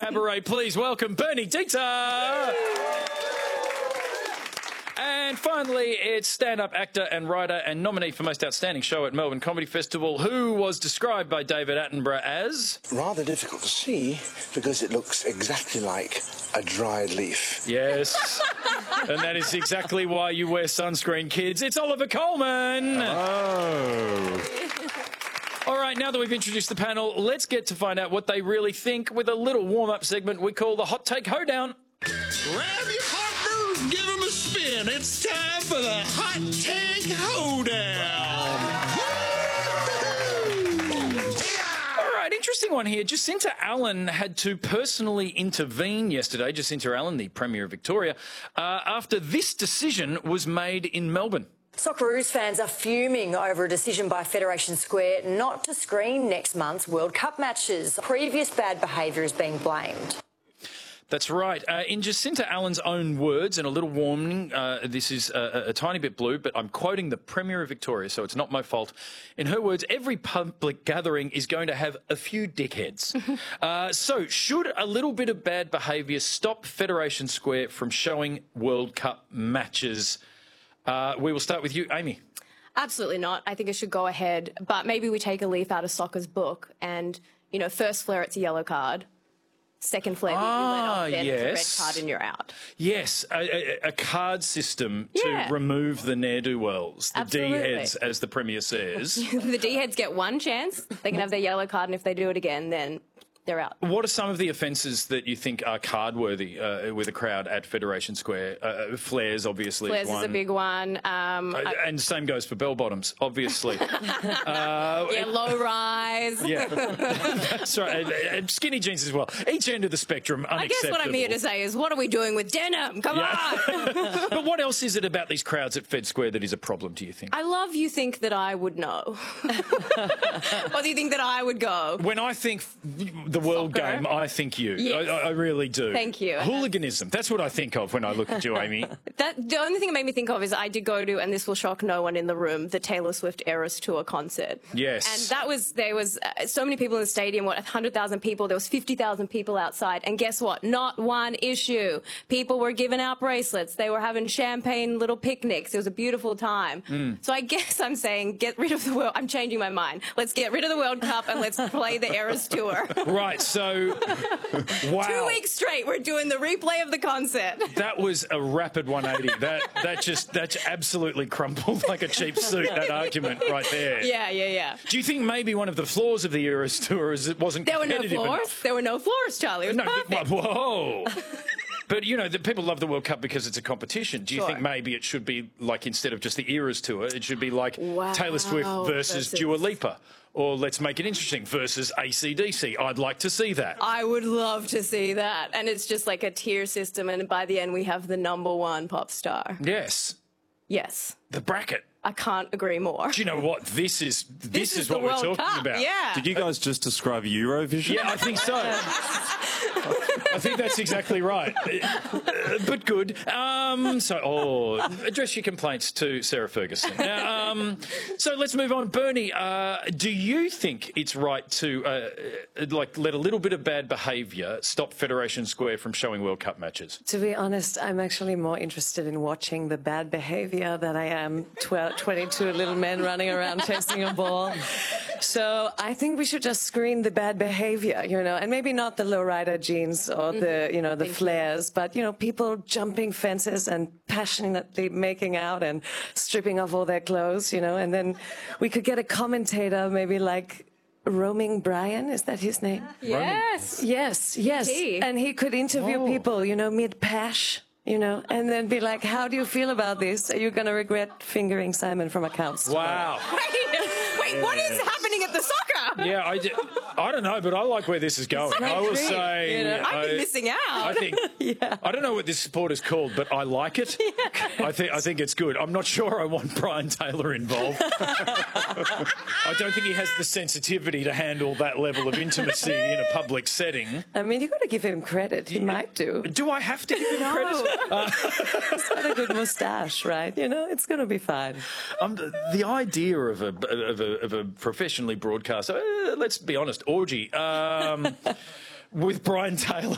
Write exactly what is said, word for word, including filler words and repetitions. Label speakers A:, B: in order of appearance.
A: Cabaret, please welcome Bernie Dieter. And finally, it's stand-up actor and writer and nominee for Most Outstanding Show at Melbourne Comedy Festival, who was described by David Attenborough as...
B: rather difficult to see because it looks exactly like a dried leaf.
A: Yes. And that is exactly why you wear sunscreen, kids. It's Oliver Coleman.
C: Oh.
A: All right, now that we've introduced the panel, let's get to find out what they really think with a little warm-up segment we call the Hot Take Hoedown.
D: Grab your partner, give him a spin. It's time for the Hot Take Hoedown.
A: All right, interesting one here. Jacinta Allen had to personally intervene yesterday, Jacinta Allen, the Premier of Victoria, uh, after this decision was made in Melbourne.
E: Socceroos fans are fuming over a decision by Federation Square not to screen next month's World Cup matches. Previous bad behaviour is being blamed.
A: That's right. Uh, in Jacinta Allen's own words, and a little warning, uh, this is a, a tiny bit blue, but I'm quoting the Premier of Victoria, so it's not my fault. In her words, every public gathering is going to have a few dickheads. uh, so should a little bit of bad behaviour stop Federation Square from showing World Cup matches? Uh, we will start with you, Amy.
F: Absolutely not. I think it should go ahead, but maybe we take a leaf out of soccer's book and, you know, first flare it's a yellow card. Second flare,
A: ah,
F: you let off, then
A: yes.
F: it's a red card and you're out.
A: Yes, a, a, a card system
F: Yeah.
A: to remove the ne'er-do-wells, the
F: Absolutely.
A: D-heads, as the Premier says.
F: The D-heads get one chance. They can have their yellow card, and if they do it again, then they're out.
A: What are some of the offences that you think are card-worthy uh, with a crowd at Federation Square? Uh, flares, obviously,
F: Flares
A: is one.
F: is a big one. Um,
A: Uh,
F: I,
A: and same goes for bell-bottoms, obviously. uh,
F: yeah, low rise.
A: Yeah, that's right. And, and skinny jeans as well. Each end of the spectrum,
F: I
A: unacceptable.
F: guess what I'm here to say is, what are we doing with denim? Come on!
A: But what else is it about these crowds at Fed Square that is a problem, do you think?
F: I love you think that I would know. Or do you think that I would go?
A: When I think the World
F: Soccer.
A: Game, I think you.
F: Yes.
A: I, I really do.
F: Thank you.
A: Hooliganism. That's what I think of when I look at you, Amy.
F: That, the only thing it made me think of is I did go to, and this will shock no one in the room, the Taylor Swift Eras Tour concert.
A: Yes.
F: And that was, there was uh, so many people in the stadium, what, one hundred thousand people, there was fifty thousand people outside, and guess what? Not one issue. People were giving out bracelets, they were having champagne little picnics, it was a beautiful time.
A: Mm.
F: So I guess I'm saying get rid of the World, I'm changing my mind. Let's get rid of the World Cup and let's play the Eras Tour.
A: Right, so, wow.
F: Two weeks straight, we're doing the replay of the concert.
A: That was a rapid one eighty. That that just that absolutely crumpled like a cheap suit, that argument right there.
F: Yeah, yeah, yeah.
A: Do you think maybe one of the flaws of the Eras Tour is it wasn't
F: There were no
A: competitive
F: floors.
A: enough?
F: There were no floors, Charlie. It was
A: No,
F: perfect.
A: whoa. But, you know, the people love the World Cup because it's a competition. Do you
F: Sure.
A: think maybe it should be like, instead of just the Eras Tour, it should be like
F: Wow.
A: Taylor Swift versus,
F: Versus-
A: Dua Lipa? Or let's make it interesting, versus A C D C. I'd like to see that.
F: I would love to see that. And it's just like a tier system, and by the end we have the number one pop star.
A: Yes.
F: Yes.
A: The bracket.
F: I can't agree more.
A: Do you know what? This is this,
F: This
A: is,
F: is the
A: what we're
F: World
A: talking
F: Cup,
A: about.
F: yeah.
C: Did you guys just describe Eurovision?
A: Yeah, I think so. I think that's exactly right. Uh, but good. Um, so, oh, address your complaints to Sarah Ferguson. Now, um, so let's move on. Bernie, uh, do you think it's right to uh, like let a little bit of bad behaviour stop Federation Square from showing World Cup matches?
G: To be honest, I'm actually more interested in watching the bad behavior than I am twelve, twenty-two little men running around chasing a ball. So I think we should just screen the bad behavior, you know, and maybe not the lowrider jeans or the, you know, the flares, but, you know, people jumping fences and passionately making out and stripping off all their clothes, you know, and then we could get a commentator maybe like Roaming Brian, is that his name?
F: Yes.
G: Yes, yes.
F: He.
G: And he could interview
A: Oh.
G: people, you know, mid-pash, you know, and then be like, how do you feel about this? Are you going to regret fingering Simon from accounts?
A: Wow.
F: Wait, wait, what is happening at the soccer?
A: Yeah, I, d- I don't know, but I like where this is going. I will
G: great,
A: say...
G: you know.
F: I've been
A: I-
F: missing out.
A: I think I don't know what this sport is called, but I like it. I think I think it's good. I'm not sure I want Brian Taylor involved. I don't think he has the sensitivity to handle that level of intimacy in a public setting.
G: I mean, you've got to give him credit. He might do.
A: Do I have to give him credit?
G: He's got a good moustache, right? You know, it's going to be fine.
A: Um, the, the idea of a of a, of a professionally broadcast, uh, let's be honest, orgy um, with Brian Taylor